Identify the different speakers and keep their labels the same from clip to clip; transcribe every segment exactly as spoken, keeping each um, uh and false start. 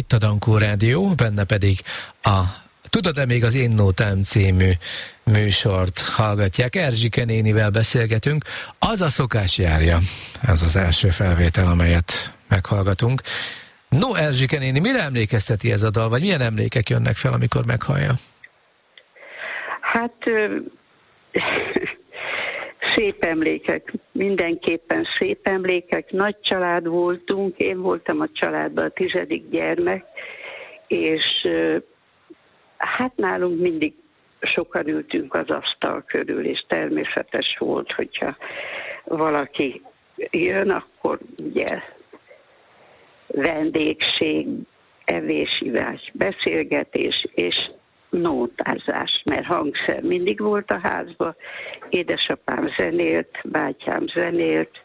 Speaker 1: itt a Dankó Rádió, benne pedig a Tudod-e még az Én Nótám című műsort hallgatják. Erzsike nénivel beszélgetünk. Az a szokás járja. Ez az első felvétel, amelyet meghallgatunk. No, Erzsike néni, mire emlékezteti ez a dal, vagy milyen emlékek jönnek fel, amikor meghallja?
Speaker 2: Hát szép emlékek, mindenképpen szép emlékek. Nagy család voltunk, én voltam a családban a tizedik gyermek, és hát nálunk mindig sokan ültünk az asztal körül, és természetes volt, hogyha valaki jön, akkor ugye vendégség, evés-ivás, beszélgetés és nótázás, mert hangszer mindig volt a házban. Édesapám zenélt, bátyám zenélt.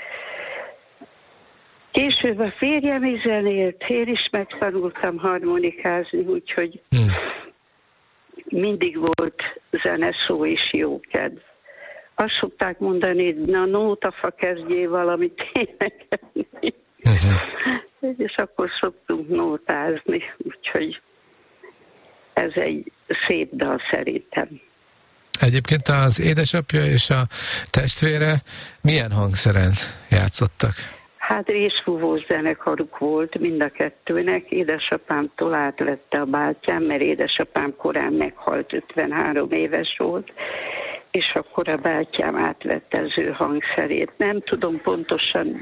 Speaker 2: Később a férjem is zenélt, én is megtanultam harmonikázni, úgyhogy hmm. mindig volt zene, szó és jókedv. Azt szokták mondani, na nótafa kezdjél valamit énekelni. Uh-huh. És akkor szoktunk nótázni, úgyhogy ez egy szép dal szerintem.
Speaker 1: Egyébként az édesapja és a testvére milyen hangszeren játszottak?
Speaker 2: Hát részfúvós zenekaruk volt mind a kettőnek. Édesapámtól átvette a bátyám, mert édesapám korán meghalt, ötvenhárom éves volt, és akkor a bátyám átvette az ő hangszerét. Nem tudom pontosan,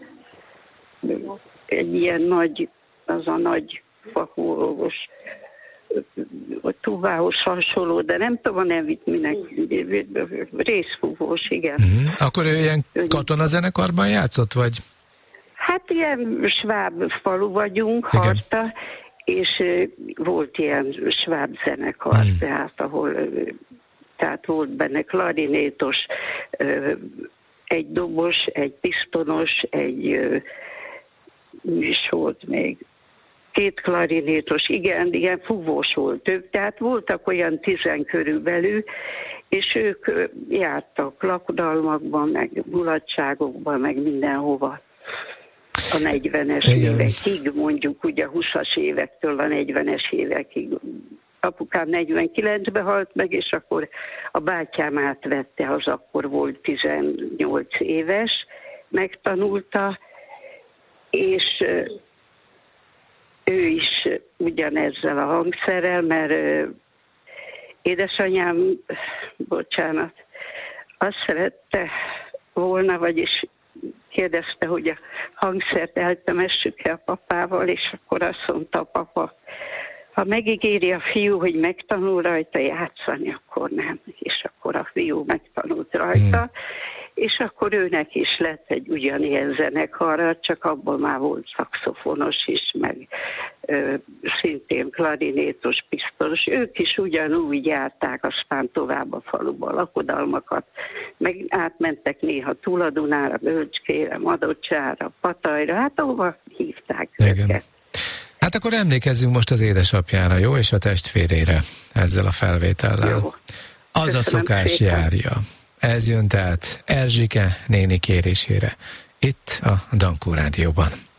Speaker 2: egy ilyen nagy, az a nagy fakúrós, a tubához hasonló, de nem tudom a nevét minek, részfúvós, igen.
Speaker 1: Uh-huh. Akkor ő ilyen katonazenekarban játszott, vagy?
Speaker 2: Hát ilyen sváb falu vagyunk, igen. Harta, és volt ilyen sváb zenekar, hmm. tehát ahol, tehát volt benne klarinétos, egy dobos, egy pisztonos, egy mi is volt még, két klarinétos, igen, igen, fúvós volt több, tehát voltak olyan tizen körülbelül, és ők jártak lakodalmakban, meg mulatságokban, meg mindenhova. A negyvenes igen. évekig, mondjuk ugye a huszas évektől a negyvenes évekig. Apukám negyvenkilencben halt meg, és akkor a bátyám átvette, az akkor volt tizennyolc éves, megtanulta, és ő is ugyanezzel a hangszerrel, mert édesanyám, bocsánat, azt szerette volna, vagyis kérdezte, hogy a hangszert eltemessük-e a papával, és akkor azt mondta a papa, ha megígéri a fiú, hogy megtanul rajta játszani, akkor nem. És akkor a fiú megtanult rajta, hmm. és akkor őnek is lett egy ugyanilyen zenekarra, csak abban már volt szaxofonos is, meg ö, szintén klarinétos, pisztonos. Ők is ugyanúgy járták, aztán tovább a faluba lakodalmakat, meg átmentek néha Túladunára, Bölcskére, Madocsára, Patajra, hát ahova hívták
Speaker 1: igen.
Speaker 2: őket.
Speaker 1: Hát akkor emlékezzünk most az édesapjára, jó? És a testvérére ezzel a felvétellel.
Speaker 2: Jó.
Speaker 1: Az Köszönöm a szokás szépen. Járja. Ez jön tehát Erzsike néni kérésére. Itt a Dankó Rádióban.